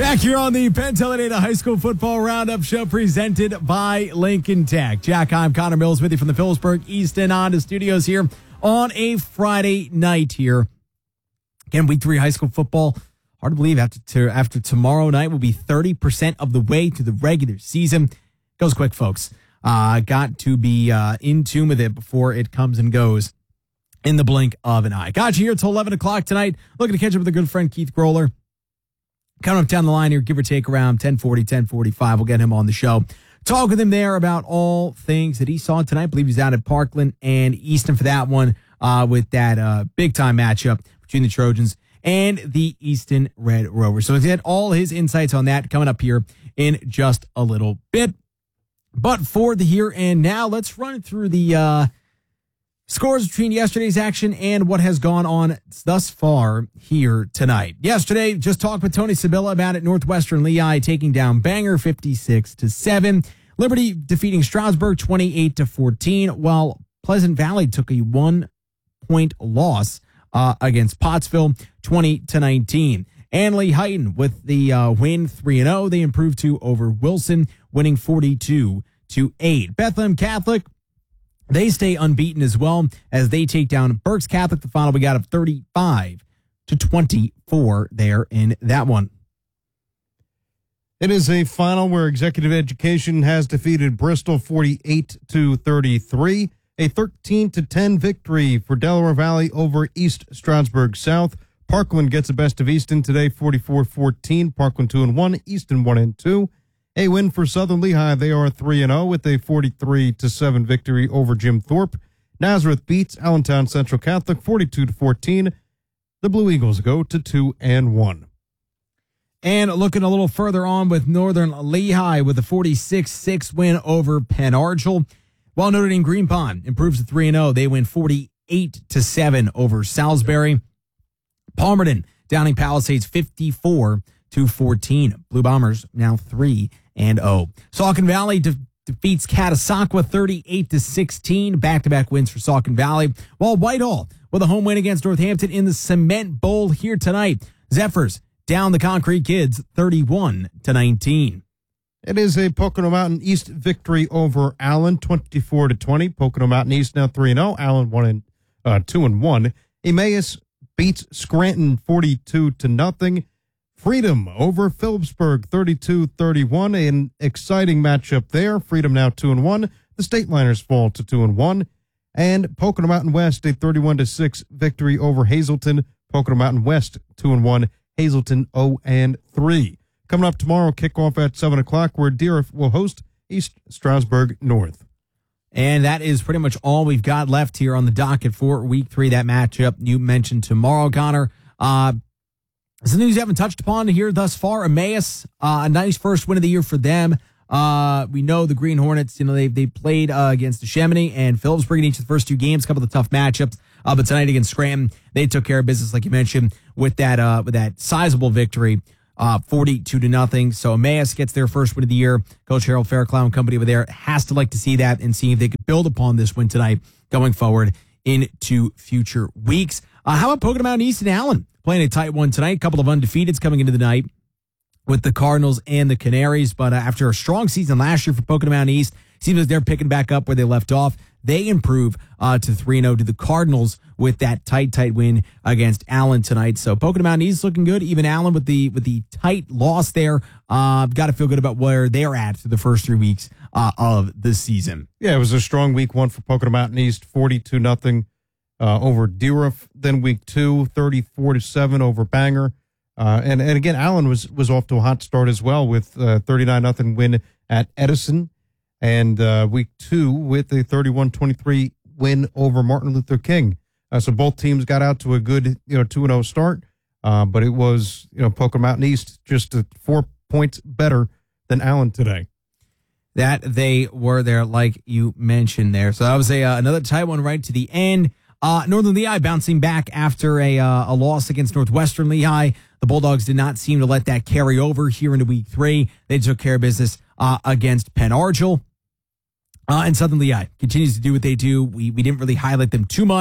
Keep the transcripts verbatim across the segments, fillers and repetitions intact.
Back here on the Pennsylvania High School Football Roundup Show presented by Lincoln Tech. Jack, I'm Connor Mills with you from the Phillipsburg East and Honda Studios here on a Friday night here. Again, week three high school football. Hard to believe after, to, after tomorrow night will be thirty percent of the way to the regular season. Goes quick, folks. Uh, got to be uh, in tune with it before it comes and goes in the blink of an eye. Got you here till eleven o'clock tonight. Looking to catch up with a good friend, Keith Groller. Coming up down the line here, give or take around ten forty, ten forty-five. We'll get him on the show. Talk with him there about all things that he saw tonight. I believe he's out at Parkland and Easton for that one uh, with that uh, big-time matchup between the Trojans and the Easton Red Rovers. So he's had all his insights on that coming up here in just a little bit. But for the here and now, let's run through the uh, scores between yesterday's action and what has gone on thus far here tonight. Yesterday, just talked with Tony Sabilla about it. Northwestern Lehigh taking down Bangor fifty-six to seven. Liberty defeating Strasburg twenty-eight to fourteen, while Pleasant Valley took a one-point loss uh, against Pottsville twenty to nineteen. Anley Heighton with the uh, win three and oh. They improved to over Wilson, winning forty-two to eight. Bethlehem Catholic, they stay unbeaten as well as they take down Berks Catholic. The final we got of thirty-five to twenty-four there in that one. It is a final where Executive Education has defeated Bristol forty-eight to thirty-three. A thirteen to ten victory for Delaware Valley over East Stroudsburg South. Parkland gets the best of Easton today, forty-four fourteen. Parkland two and one, Easton one and two. A win for Southern Lehigh. They are three and oh with a forty-three to seven victory over Jim Thorpe. Nazareth beats Allentown Central Catholic forty-two to fourteen. The Blue Eagles go to two and one. And looking a little further on with Northern Lehigh with a forty-six six win over Penn Argyl. While Notre Dame Green Pond improves to three and oh, they win forty-eight to seven over Salisbury. Palmerton downing Palisades fifty-four to fourteen. Blue Bombers now three and oh. Saucon Valley de- defeats Catasauqua thirty-eight to sixteen. Back-to-back wins for Saucon Valley. While Whitehall with a home win against Northampton in the Cement Bowl here tonight. Zephyrs down the Concrete Kids thirty-one to nineteen. It is a Pocono Mountain East victory over Allen, twenty-four to twenty. Pocono Mountain East now three and oh. Allen one and uh, two and one. Emmaus beats Scranton forty-two to nothing. Freedom over Phillipsburg thirty-two thirty-one. An exciting matchup there. Freedom now two and one. The State Liners fall to two and one. And Pocono Mountain West a thirty-one to six victory over Hazleton. Pocono Mountain West two and one. Hazleton oh and three. Coming up tomorrow, kickoff at seven o'clock, where Deer will host East Stroudsburg North. And that is pretty much all we've got left here on the docket for week three. That matchup you mentioned tomorrow, Connor. Uh, some news you haven't touched upon here thus far. Emmaus, uh, a nice first win of the year for them. Uh, we know the Green Hornets, you know, they they played uh, against Chamonix and Phillipsburg in each of the first two games, a couple of the tough matchups. Uh, but tonight against Scranton, they took care of business, like you mentioned, with that uh, with that sizable victory. Uh, forty-two to nothing. So Emmaus gets their first win of the year. Coach Harold Fairclough and company over there has to like to see that and see if they could build upon this win tonight going forward into future weeks. Uh, how about Pocono Mountain East and Allen playing a tight one tonight? A couple of undefeateds coming into the night with the Cardinals and the Canaries. But uh, after a strong season last year for Pocono Mountain East, seems like they're picking back up where they left off. They improve uh, to three and oh to the Cardinals with that tight, tight win against Allen tonight. So Pocono Mountain East looking good. Even Allen with the with the tight loss there. Uh, got to feel good about where they're at through the first three weeks uh, of the season. Yeah, it was a strong week one for Pocono Mountain East, forty-two nothing uh, over Deeruff. Then week two, thirty-four to seven over Bangor. Uh, and, and again, Allen was, was off to a hot start as well with a thirty-nine nothing win at Edison. And uh, week two with a thirty-one twenty-three win over Martin Luther King. Uh, so both teams got out to a good, you know, two and oh start. Uh, but it was, you know, Pocono Mountain East just a four points better than Allen today. That they were there, like you mentioned there. So that was a uh, another tight one right to the end. Uh, Northern Lehigh bouncing back after a uh, a loss against Northwestern Lehigh. The Bulldogs did not seem to let that carry over here into week three. They took care of business uh, against Penn Argyl. Uh, and Southern Lehigh continues to do what they do. We we didn't really highlight them too much,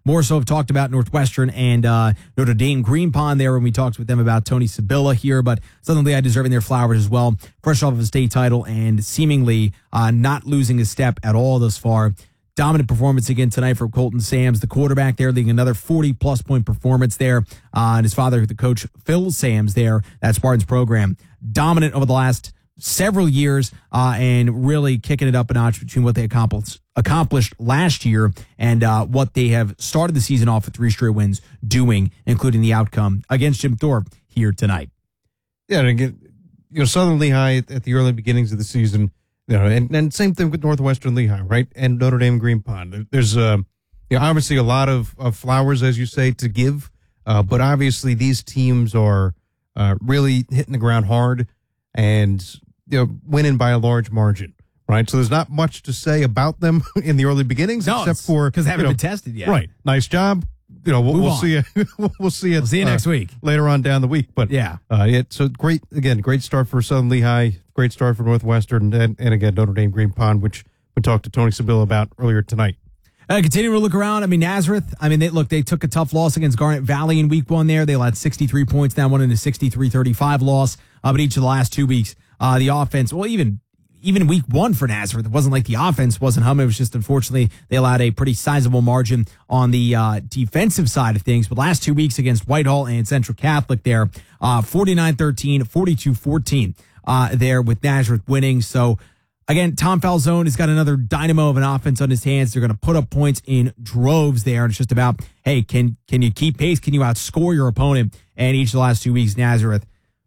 more so have talked about Northwestern and uh, Notre Dame Green Pond there when we talked with them about Tony Sabilla here, but Southern Lehigh deserving their flowers as well. Fresh off of a state title and seemingly uh, not losing a step at all thus far. Dominant performance again tonight from Colton Sams, the quarterback there, leading another forty-plus point performance there. Uh, and his father, the coach, Phil Sams there, that Spartans program. Dominant over the last several years uh, and really kicking it up a notch between what they accomplished accomplished last year and uh, what they have started the season off with three straight wins doing, including the outcome against Jim Thorpe here tonight. Yeah, and again, you know, Southern Lehigh at the early beginnings of the season, you know, and, and same thing with Northwestern Lehigh, right? And Notre Dame Green Pond. There's uh, you know, obviously a lot of, of flowers, as you say, to give, uh, but obviously these teams are uh, really hitting the ground hard and you know, winning by a large margin, right? So there's not much to say about them in the early beginnings, no, except for because they haven't you know, been tested yet. Right. Nice job. You know, we'll, we'll see you. we'll see you. We'll see you uh, next week. Later on down the week, but yeah, uh, yeah. So great again. Great start for Southern Lehigh. Great start for Northwestern, and, and again Notre Dame Green Pond, which we talked to Tony Sabilla about earlier tonight. Uh, continuing to look around, I mean, Nazareth, I mean, they look, they took a tough loss against Garnet Valley in week one there. They allowed sixty-three points, now won in a sixty-three thirty-five loss. Uh, but each of the last two weeks, uh, the offense, well, even even week one for Nazareth, it wasn't like the offense wasn't humming. It was just, unfortunately, they allowed a pretty sizable margin on the uh, defensive side of things. But last two weeks against Whitehall and Central Catholic there, uh, forty-nine thirteen, forty-two fourteen uh, there with Nazareth winning. So, again, Tom Falzone has got another dynamo of an offense on his hands. They're going to put up points in droves there. And it's just about, hey, can can you keep pace? Can you outscore your opponent? And each of the last two weeks, Nazareth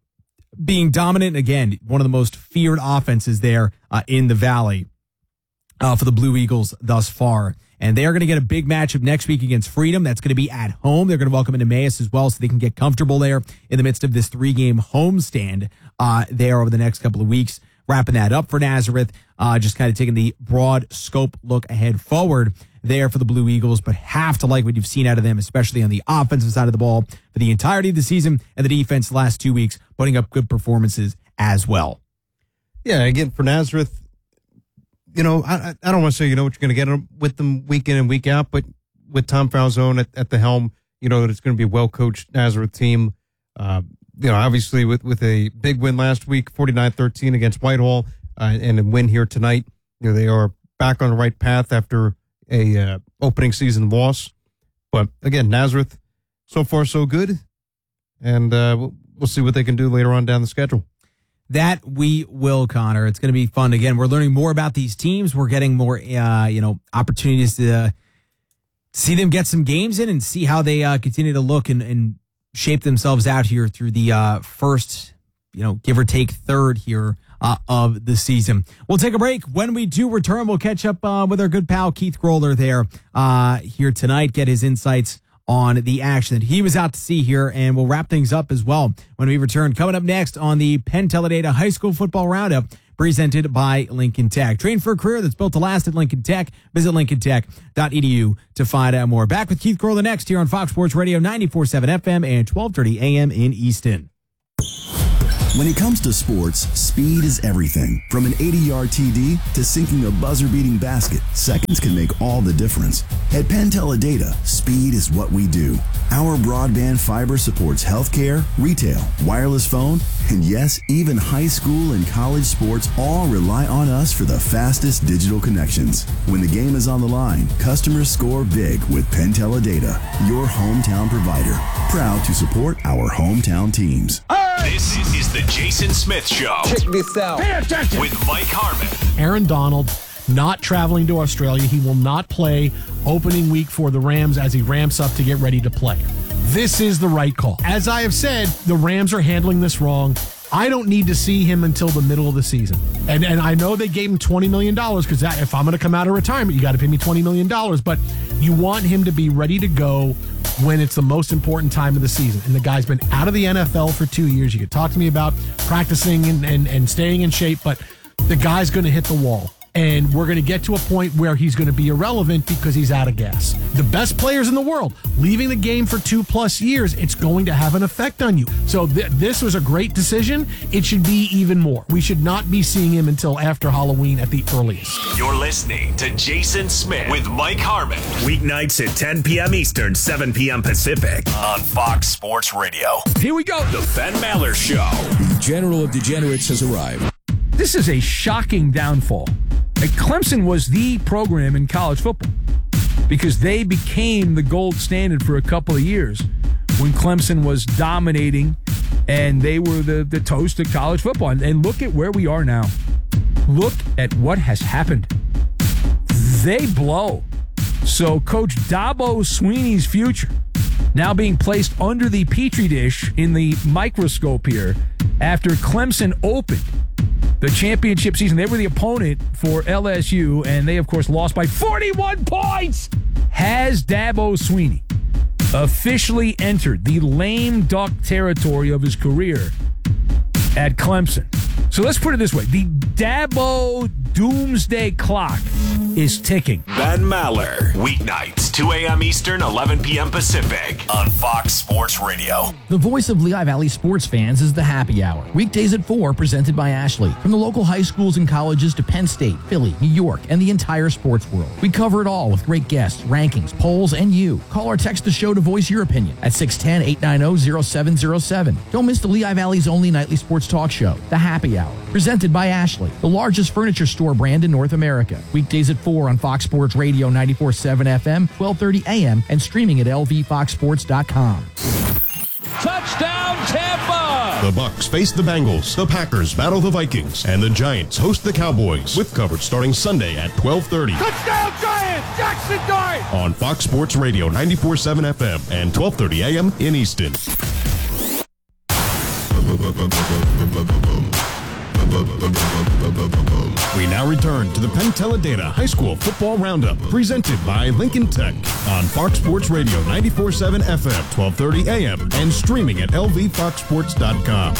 being dominant. Again, one of the most feared offenses there uh, in the Valley uh, for the Blue Eagles thus far. And they are going to get a big matchup next week against Freedom. That's going to be at home. They're going to welcome in Emmaus as well so they can get comfortable there in the midst of this three-game homestand uh, there over the next couple of weeks. Wrapping that up for Nazareth, uh, just kind of taking the broad scope look ahead forward there for the Blue Eagles, but have to like what you've seen out of them, especially on the offensive side of the ball for the entirety of the season, and the defense the last two weeks putting up good performances as well. Yeah, again, for Nazareth, you know, I, I don't want to say you know what you're going to get with them week in and week out, but with Tom Falzone at, at the helm, you know that it's going to be a well-coached Nazareth team. Uh, you know, obviously with, with a big win last week, forty-nine thirteen against Whitehall, uh, and a win here tonight, you know, they are back on the right path after a uh, opening season loss. But again, Nazareth, so far so good, and uh, we'll, we'll see what they can do later on down the schedule. That we will, Connor. It's going to be fun. Again, we're learning more about these teams. We're getting more, uh, you know, opportunities to uh, see them get some games in and see how they uh, continue to look and, and shape themselves out here through the uh, first, you know, give or take third here uh, of the season. We'll take a break. When we do return, we'll catch up uh, with our good pal Keith Groller there uh, here tonight, get his insights on the action that he was out to see here, and we'll wrap things up as well when we return. Coming up next on the Penn Teledata High School Football Roundup, presented by Lincoln Tech. Train for a career that's built to last at Lincoln Tech. Visit lincoln tech dot e d u to find out more. Back with Keith Groller next here on Fox Sports Radio ninety-four point seven F M and twelve thirty A M in Easton. When it comes to sports, speed is everything. From an eighty-yard T D to sinking a buzzer-beating basket, seconds can make all the difference. At Penn Teledata, speed is what we do. Our broadband fiber supports healthcare, retail, wireless phone, and yes, even high school and college sports all rely on us for the fastest digital connections. When the game is on the line, customers score big with Penn Teledata, your hometown provider. Proud to support our hometown teams. This is the Jason Smith Show. Check this out. Pay attention. With Mike Harmon. Aaron Donald not traveling to Australia. He will not play opening week for the Rams as he ramps up to get ready to play. This is the right call. As I have said, the Rams are handling this wrong. I don't need to see him until the middle of the season. And and I know they gave him twenty million dollars because if I'm going to come out of retirement, you got to pay me twenty million dollars. But you want him to be ready to go when it's the most important time of the season. And the guy's been out of the N F L for two years. You could talk to me about practicing and, and, and staying in shape, but the guy's going to hit the wall. And we're going to get to a point where he's going to be irrelevant because he's out of gas. The best players in the world, leaving the game for two plus years, it's going to have an effect on you. So th- this was a great decision. It should be even more. We should not be seeing him until after Halloween at the earliest. You're listening to Jason Smith with Mike Harmon. Weeknights at ten p.m. Eastern, seven p.m. Pacific on Fox Sports Radio. Here we go. The Ben Maller Show. The General of Degenerates has arrived. This is a shocking downfall. Like, Clemson was the program in college football because they became the gold standard for a couple of years when Clemson was dominating and they were the, the toast of college football. And, and look at where we are now. Look at what has happened. They blow. So Coach Dabo Swinney's future now being placed under the petri dish in the microscope here after Clemson opened the championship season. They were the opponent for L S U, and they, of course, lost by forty-one points. Has Dabo Swinney officially entered the lame duck territory of his career at Clemson? So let's put it this way. The Dabo doomsday clock is ticking. Ben Maller. Weeknights, two a.m. Eastern, eleven p.m. Pacific on Fox Sports Radio. The voice of Lehigh Valley sports fans is the Happy Hour. Weekdays at four, presented by Ashley. From the local high schools and colleges to Penn State, Philly, New York, and the entire sports world. We cover it all with great guests, rankings, polls, and you. Call or text the show to voice your opinion at six one zero, eight nine zero, zero seven zero seven. Don't miss the Lehigh Valley's only nightly sports talk show, The Happy Hour. Presented by Ashley, the largest furniture store brand in North America. Weekdays at four on Fox Sports Radio ninety-four point seven F M, twelve thirty A M, and streaming at L V fox sports dot com. Touchdown, Tampa! The Bucs face the Bengals, the Packers battle the Vikings, and the Giants host the Cowboys, with coverage starting Sunday at twelve thirty. Touchdown, Giants! Jackson Dart! On Fox Sports Radio ninety-four point seven F M and twelve thirty A M in Easton. We now return to the Penn Teledata High School Football Roundup, presented by Lincoln Tech on Fox Sports Radio ninety-four point seven F M, twelve thirty A M, and streaming at L V fox sports dot com.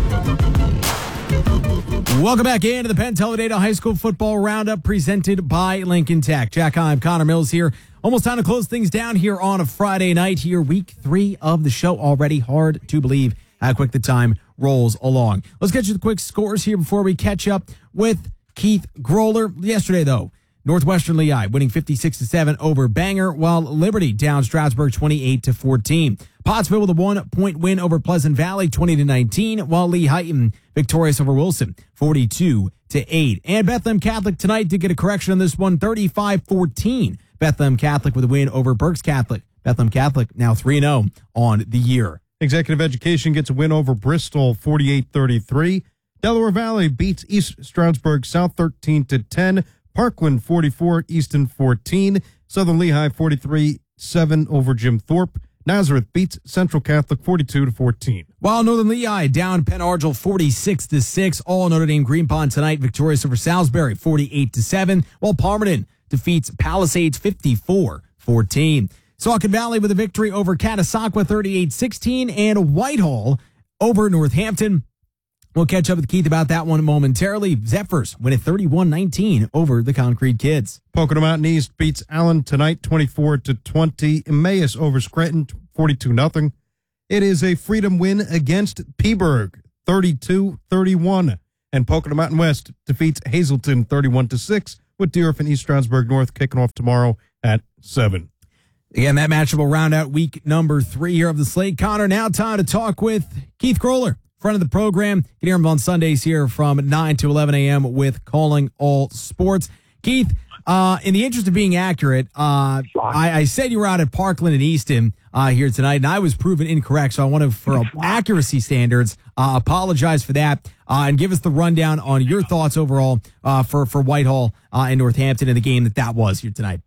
Welcome back into the Penn Teledata High School Football Roundup, presented by Lincoln Tech. Jack, I'm Connor Mills here. Almost time to close things down here on a Friday night here, week three of the show already. Hard to believe how quick the time rolls along. Let's get you the quick scores here before we catch up with Keith Groller. Yesterday, though, Northwestern Lehigh winning fifty-six to seven over Bangor, while Liberty down Strasburg twenty-eight to fourteen. Pottsville with a one-point win over Pleasant Valley, twenty to nineteen, while Lee Heighton victorious over Wilson, forty-two to eight. And Bethlehem Catholic tonight did get a correction on this one, thirty-five fourteen. Bethlehem Catholic with a win over Berks Catholic. Bethlehem Catholic now three and oh on the year. Executive Education gets a win over Bristol, forty-eight thirty-three. Delaware Valley beats East Stroudsburg South thirteen to ten. Parkland forty-four, Easton fourteen. Southern Lehigh forty-three seven over Jim Thorpe. Nazareth beats Central Catholic forty-two to fourteen. While Northern Lehigh down Penn Argyl forty-six to six. All Notre Dame Green Pond tonight victorious over Salisbury forty-eight to seven, while Palmerton defeats Palisades fifty-four fourteen. Saucon Valley with a victory over Catasauqua thirty-eight sixteen, and Whitehall over Northampton. We'll catch up with Keith about that one momentarily. Zephyrs win at thirty-one nineteen over the Concrete Kids. Pocono Mountain East beats Allen tonight twenty-four to twenty. Emmaus over Scranton forty-two nothing. It is a Freedom win against Peaburg thirty-two thirty-one. And Pocono Mountain West defeats Hazleton thirty-one to six, with Deerf and East Stroudsburg North kicking off tomorrow at seven. Again, that matchup will round out week number three here of the slate. Connor, now time to talk with Keith Groller, front of the program. You can hear him on Sundays here from nine to eleven a.m. with Calling All Sports. Keith, uh, in the interest of being accurate, uh, I, I said you were out at Parkland and Easton uh, here tonight, and I was proven incorrect. So I want to, for accuracy standards, uh, apologize for that uh, and give us the rundown on your thoughts overall uh, for, for Whitehall uh, and Northampton in the game that that was here tonight.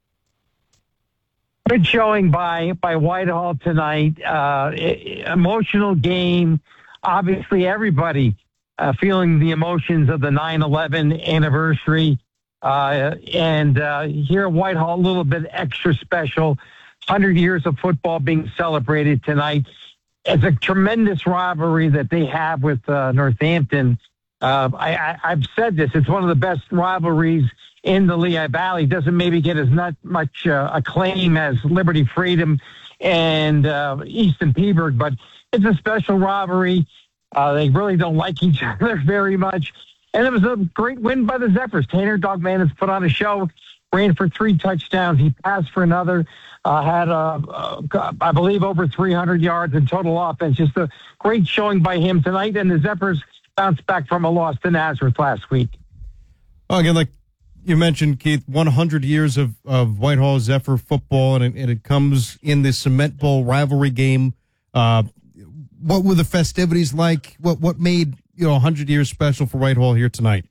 Good showing by by Whitehall tonight. Uh, emotional game. Obviously, everybody uh, feeling the emotions of the nine eleven anniversary. Uh, and uh, here at Whitehall, a little bit extra special. one hundred years of football being celebrated tonight. It's a tremendous rivalry that they have with uh, Northampton. Uh, I, I, I've said this. It's one of the best rivalries in the Lehigh Valley. Doesn't maybe get as not much uh, acclaim as Liberty Freedom and uh, Easton Peaburg, but it's a special rivalry. Uh, they really don't like each other very much. And it was a great win by the Zephyrs. Tanner Dogman put on a show, ran for three touchdowns. He passed for another, uh, had, uh, uh, I believe, over three hundred yards in total offense. Just a great showing by him tonight. And the Zephyrs bounced back from a loss to Nazareth last week. Oh, again, like you mentioned, Keith, one hundred years of, of Whitehall Zephyr football, and it, and it comes in the Cement Bowl rivalry game. Uh, what were the festivities like? What what made you know one hundred years special for Whitehall here tonight?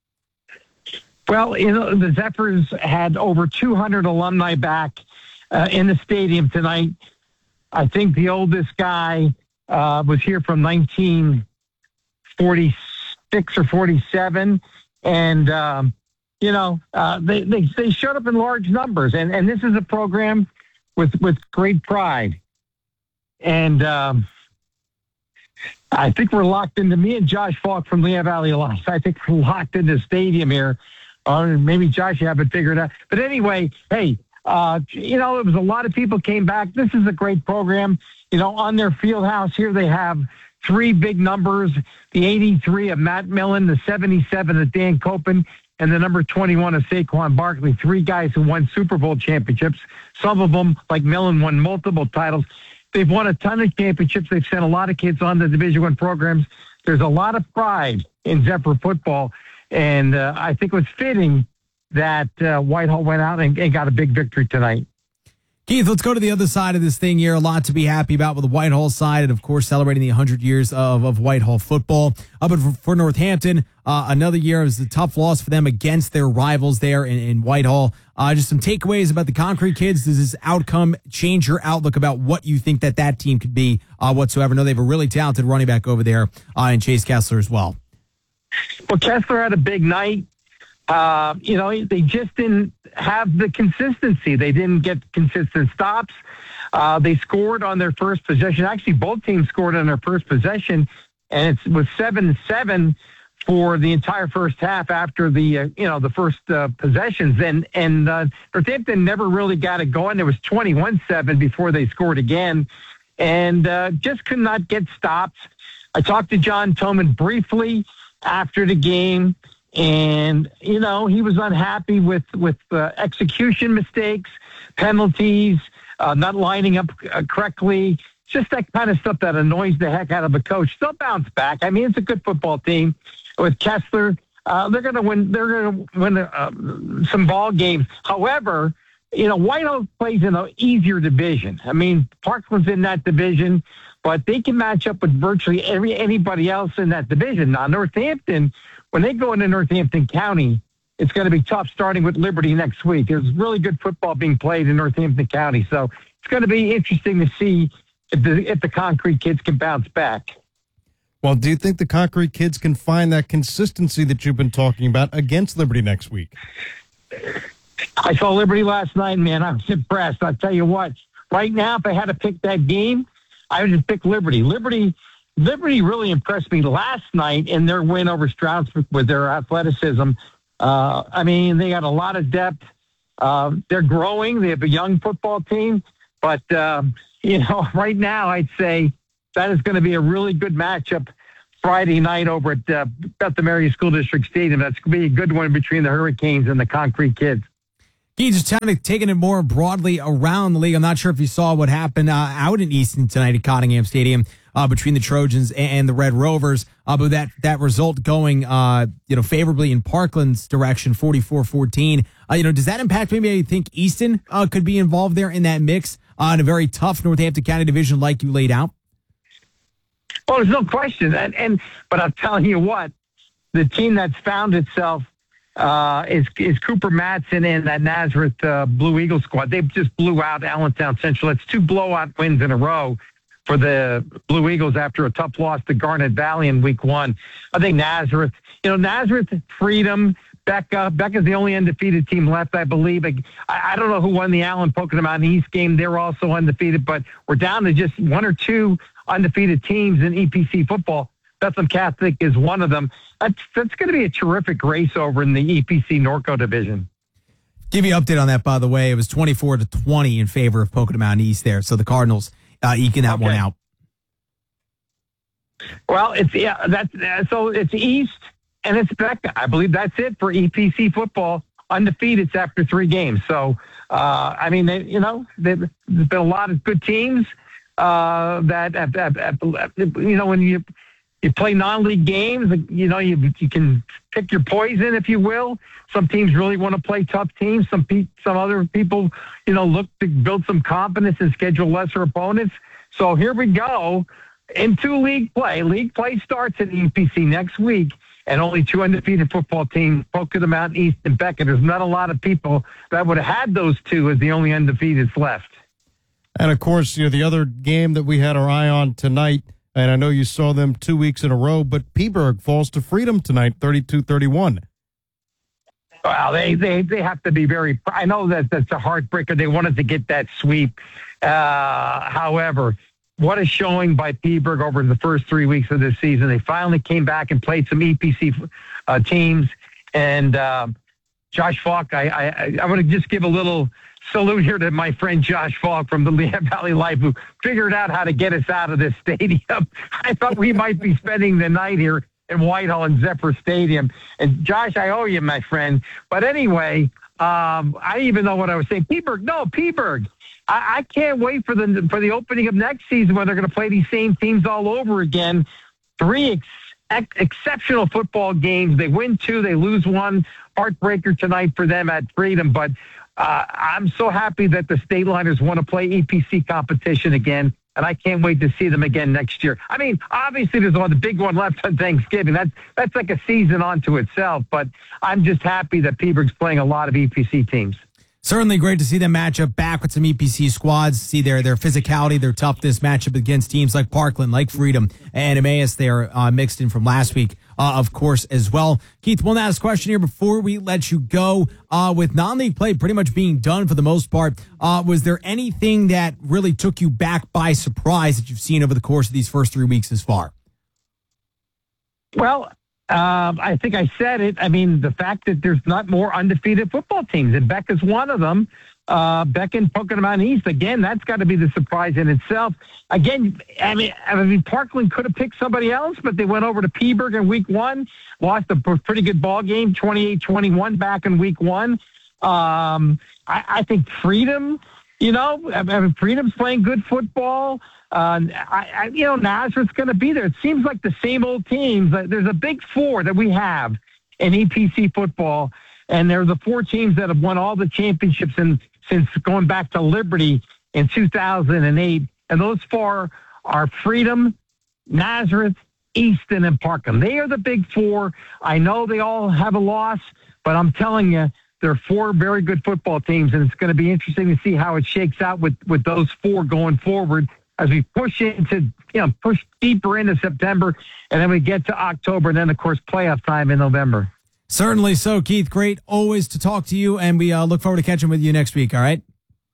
Well, you know, the Zephyrs had over two hundred alumni back uh, in the stadium tonight. I think the oldest guy uh, was here from nineteen forty-six or forty-seven, and um, you know uh, they, they they showed up in large numbers, and, and this is a program with with great pride, and um, I think we're locked into me and Josh Falk from Lehigh Valley Alliance. I think we're locked into the stadium here. Or maybe Josh, you haven't figured out. But anyway, hey, uh, you know, it was a lot of people came back. This is a great program. You know, on their field house here, they have three big numbers, the eighty-three of Matt Millen, the seventy-seven of Dan Copen, and the number twenty-one of Saquon Barkley, three guys who won Super Bowl championships. Some of them, like Millen, won multiple titles. They've won a ton of championships. They've sent a lot of kids on to Division One programs. There's a lot of pride in Zephyr football. And uh, I think it was fitting that uh, Whitehall went out and, and got a big victory tonight. Keith, let's go to the other side of this thing here. A lot to be happy about with the Whitehall side and, of course, celebrating the one hundred years of, of Whitehall football. Uh, but for, for Northampton, uh, another year was a tough loss for them against their rivals there in, in Whitehall. Uh, just some takeaways about the Concrete Kids. Does this outcome change your outlook about what you think that that team could be uh, whatsoever? I know they have a really talented running back over there uh, in Chase Kessler as well. Well, Kessler had a big night. Uh, you know, they just didn't have the consistency. They didn't get consistent stops. Uh, they scored on their first possession. Actually, both teams scored on their first possession, and it was seven seven for the entire first half after the, uh, you know, the first uh, possessions. And, and uh, Northampton never really got it going. It was twenty-one seven before they scored again, and uh, just could not get stops. I talked to John Toman briefly after the game, and you know he was unhappy with with uh, execution mistakes, penalties, uh, not lining up uh, correctly, just that kind of stuff that annoys the heck out of a coach. They'll bounce back. I mean, it's a good football team with Kessler. Uh, they're going to win. They're going to win uh, some ball games. However, you know Whitehall plays in an easier division. I mean, Parkland's in that division, but they can match up with virtually every anybody else in that division. Now, Northampton, when they go into Northampton County, it's going to be tough starting with Liberty next week. There's really good football being played in Northampton County, so it's going to be interesting to see if the, if the Concrete Kids can bounce back. Well, do you think the Concrete Kids can find that consistency that you've been talking about against Liberty next week? I saw Liberty last night, man. I was impressed. I'll tell you what. Right now, if I had to pick that game, I would just pick Liberty. Liberty Liberty really impressed me last night in their win over Stroudsburg with their athleticism. Uh, I mean, they got a lot of depth. Uh, they're growing. They have a young football team. But, um, you know, right now I'd say that is going to be a really good matchup Friday night over at uh, Bethlehem Area School District Stadium. That's going to be a good one between the Hurricanes and the Concrete Kids. He just kind of taking it more broadly around the league. I'm not sure if you saw what happened uh, out in Easton tonight at Cottingham Stadium uh, between the Trojans and the Red Rovers. Uh, but that that result going, uh, you know, favorably in Parkland's direction, forty-four fourteen. Uh, you know, does that impact maybe I think Easton uh, could be involved there in that mix uh, in a very tough Northampton County division like you laid out? Oh, there's no question. And, and but I'm telling you what, the team that's found itself uh, is is Cooper Matson and that Nazareth uh, Blue Eagle squad. They just blew out Allentown Central. It's two blowout wins in a row for the Blue Eagles after a tough loss to Garnet Valley in week one. I think Nazareth, you know, Nazareth, Freedom, Becca. Becca's the only undefeated team left, I believe. I, I don't know who won the Allen Pocono Mountain East game. They were also undefeated, but we're down to just one or two undefeated teams in E P C football. Bethlehem Catholic is one of them. That's, that's going to be a terrific race over in the E P C Norco division. Give you an update on that, by the way. It was twenty-four to twenty in favor of Pocono Mountain East there. So the Cardinals uh, eking that Okay. one out. Well, it's yeah, that's uh, so it's East and it's Becca. I believe that's it for E P C football. Undefeated after three games. So, uh, I mean, they, you know, there's been a lot of good teams uh, that, have, have, have, you know, when you you play non-league games, you know, you you can pick your poison, if you will. Some teams really want to play tough teams. Some pe- some other people, you know, look to build some confidence and schedule lesser opponents. So here we go into league play. League play starts at E P C next week. And only two undefeated football teams, Pocono Mountain East and Beckett. There's not a lot of people that would have had those two as the only undefeateds left. And, of course, you know, the other game that we had our eye on tonight, and I know you saw them two weeks in a row, but Peaburg falls to Freedom tonight, thirty-two thirty-one. Well, they, they, they have to be very – I know that that's a heartbreaker. They wanted to get that sweep. Uh, however – what a showing by Peaburg over the first three weeks of this season. They finally came back and played some E P C uh, teams. And uh, Josh Falk, I, I, I want to just give a little salute here to my friend Josh Falk from the Lehigh Valley Life, who figured out how to get us out of this stadium. I thought we might be spending the night here in Whitehall and Zephyr Stadium. And Josh, I owe you, my friend. But anyway, um, I didn't even know what I was saying. Peaburg, no, Peaburg. I, I can't wait for the for the opening of next season when they're going to play these same teams all over again. Three ex, ex, exceptional football games. They win two, they lose one. Heartbreaker tonight for them at Freedom. But uh, I'm so happy that the State Liners want to play E P C competition again, and I can't wait to see them again next year. I mean, obviously there's one, the big one left on Thanksgiving. That's that's like a season onto itself. But I'm just happy that Peaburg's playing a lot of E P C teams. Certainly great to see them match up back with some E P C squads, see their their physicality, their toughness match up against teams like Parkland, like Freedom, and Emmaus there uh, mixed in from last week, uh, of course, as well. Keith, one last question here before we let you go. Uh, with non-league play pretty much being done for the most part, uh, was there anything that really took you back by surprise that you've seen over the course of these first three weeks as far? Well, Um, I think I said it. I mean, the fact that there's not more undefeated football teams, and Beck is one of them. Uh, Beck and Pocono Mountain East, again, that's got to be the surprise in itself. Again, I mean, I mean, Parkland could have picked somebody else, but they went over to Peaburg in week one, lost a pretty good ball game, twenty-eight twenty-one back in week one. Um, I, I think Freedom, you know, I mean, Freedom's playing good football. Uh, I, I, you know, Nazareth's going to be there. It seems like the same old teams. There's a big four that we have in E P C football, and they're the four teams that have won all the championships in, since going back to Liberty in two thousand eight. And those four are Freedom, Nazareth, Easton, and Parkland. They are the big four. I know they all have a loss, but I'm telling you, they're four very good football teams, and it's going to be interesting to see how it shakes out with, with those four going forward as we push into, you know, push deeper into September, and then we get to October, and then, of course, playoff time in November. Certainly so, Keith. Great always to talk to you, and we uh, look forward to catching with you next week, all right?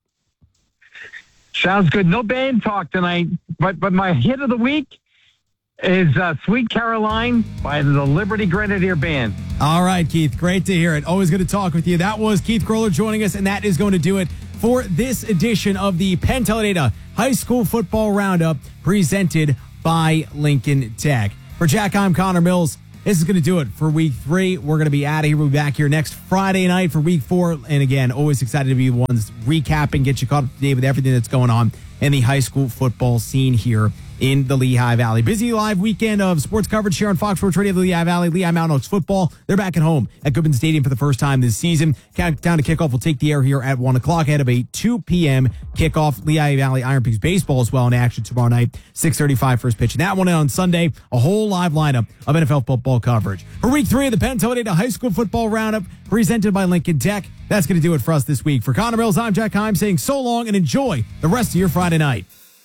Sounds good. No band talk tonight, but but my hit of the week is uh, Sweet Caroline by the Liberty Grenadier Band. All right, Keith. Great to hear it. Always good to talk with you. That was Keith Groller joining us, and that is going to do it for this edition of the Penn Teledata High School Football Roundup presented by Lincoln Tech. For Jack, I'm Connor Mills. This is going to do it for week three. We're going to be out of here. We'll be back here next Friday night for week four. And again, always excited to be ones recapping, get you caught up to date with everything that's going on in the high school football scene here in the Lehigh Valley. Busy live weekend of sports coverage here on Fox Sports Radio, the Lehigh Valley. Lehigh Mountain Oaks football. They're back at home at Goodman Stadium for the first time this season. Countdown to kickoff will take the air here at one o'clock ahead of a two p.m. kickoff. Lehigh Valley Iron Pigs baseball as well in action tomorrow night, six thirty-five first pitch. And that one on Sunday, a whole live lineup of N F L football coverage. For week three of the Penn Teledata High School Football Roundup presented by Lincoln Tech. That's going to do it for us this week. For Connor Mills, I'm Jack Heim saying so long and enjoy the rest of your Friday night.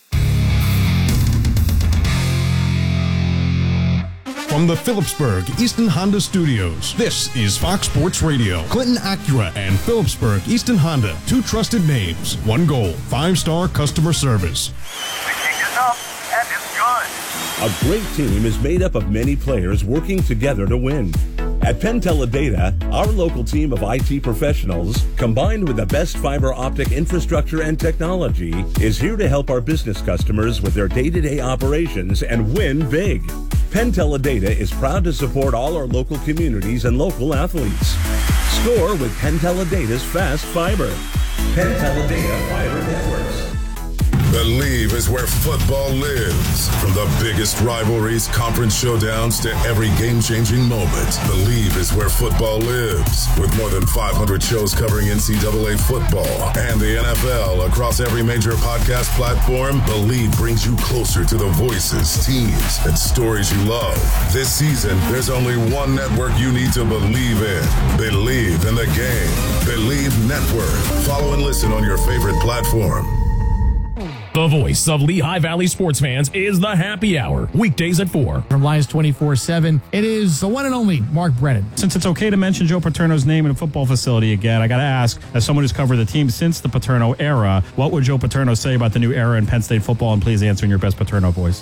From the Phillipsburg Easton Honda Studios, this is Fox Sports Radio. Clinton Acura and Phillipsburg Easton Honda, two trusted names, one goal, five-star customer service. Picking it up, and it's good. A great team is made up of many players working together to win. At PenTeleData, our local team of I T professionals, combined with the best fiber optic infrastructure and technology, is here to help our business customers with their day-to-day operations and win big. PenTeleData is proud to support all our local communities and local athletes. Score with PenTeleData's fast fiber. PenTeleData Fiber Networks. Believe is where football lives. From the biggest rivalries, conference showdowns, to every game-changing moment, Believe is where football lives. With more than five hundred shows covering N C double A football and the N F L across every major podcast platform, Believe brings you closer to the voices, teams, and stories you love. This season, there's only one network you need to believe in. Believe in the game. Believe Network. Follow and listen on your favorite platform. The voice of Lehigh Valley sports fans is the Happy Hour, weekdays at four. From Lions twenty-four seven, it is the one and only Mark Brennan. Since it's okay to mention Joe Paterno's name in a football facility again, I got to ask, as someone who's covered the team since the Paterno era, what would Joe Paterno say about the new era in Penn State football? And please answer in your best Paterno voice.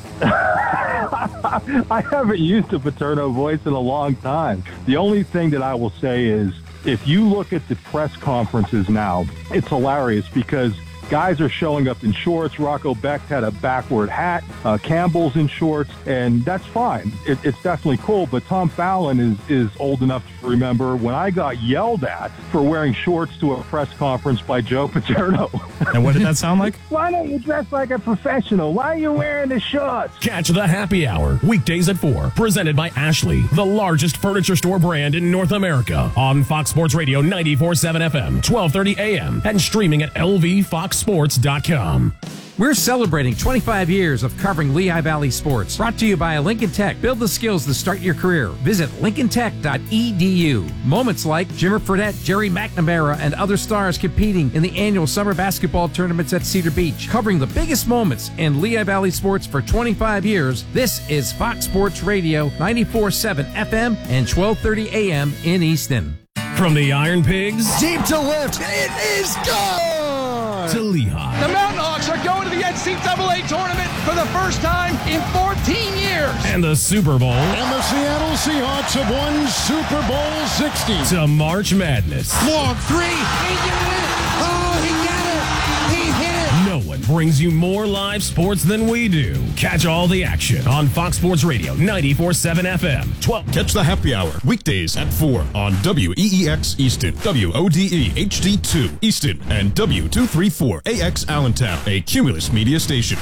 I haven't used a Paterno voice in a long time. The only thing that I will say is, if you look at the press conferences now, it's hilarious because guys are showing up in shorts. Rocco Becht had a backward hat. Uh, Campbell's in shorts, and that's fine. It, it's definitely cool, but Tom Fallon is, is old enough to remember when I got yelled at for wearing shorts to a press conference by Joe Paterno. And what did that sound like? Why don't you dress like a professional? Why are you wearing the shorts? Catch the Happy Hour, weekdays at four, presented by Ashley, the largest furniture store brand in North America, on Fox Sports Radio ninety-four point seven F M, twelve thirty A M, and streaming at L V Fox Sports dot com. We're celebrating twenty-five years of covering Lehigh Valley sports. Brought to you by Lincoln Tech. Build the skills to start your career. Visit lincoln tech dot e d u. Moments like Jimmer Fredette, Jerry McNamara, and other stars competing in the annual summer basketball tournaments at Cedar Beach. Covering the biggest moments in Lehigh Valley sports for twenty-five years, this is Fox Sports Radio ninety-four point seven F M and twelve thirty A M in Easton. From the Iron Pigs, deep to left, it is gone! To Lehigh. The Mountain Hawks are going to the N C double A tournament for the first time in fourteen years. And the Super Bowl. And the Seattle Seahawks have won Super Bowl sixty. To March Madness. Long three. He did it. Oh, he got it. He hit it. No one brings you more live sports than we do. Catch all the action on Fox Sports Radio ninety-four point seven F M. twelve. Catch the Happy Hour weekdays at four on W E E X Easton, W O D E H D two Easton, and W two thirty-four A X Allentown, a Cumulus Media station.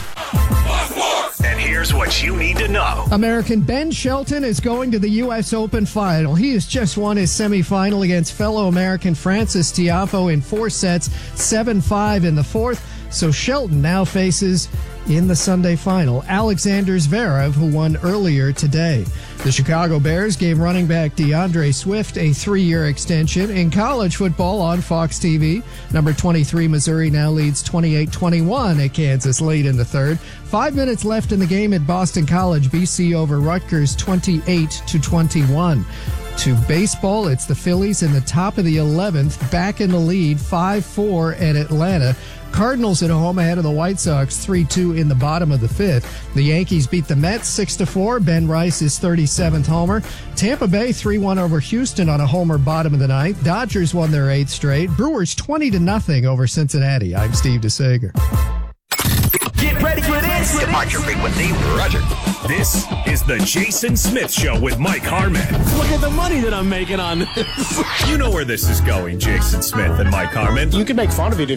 And here's what you need to know. American Ben Shelton is going to the U S Open final. He has just won his semifinal against fellow American Francis Tiafoe in four sets, seven five in the fourth. So Shelton now faces, in the Sunday final, Alexander Zverev, who won earlier today. The Chicago Bears gave running back DeAndre Swift a three-year extension. In college football on Fox T V, number twenty-three Missouri now leads twenty-eight twenty-one at Kansas late in the third. Five minutes left in the game at Boston College. B C over Rutgers twenty-eight to twenty-one. To baseball, it's the Phillies in the top of the eleventh, back in the lead, five four at Atlanta. Cardinals at home ahead of the White Sox, three two in the bottom of the fifth. The Yankees beat the Mets six to four. Ben Rice's thirty-seventh homer. Tampa Bay three one over Houston on a homer bottom of the ninth. Dodgers won their eighth straight. Brewers twenty to nothing over Cincinnati. I'm Steve DeSager. Get ready for this. Departure frequency, Roger. This is the Jason Smith Show with Mike Harmon. Look at the money that I'm making on this. You know where this is going, Jason Smith and Mike Harmon. You can make fun of it if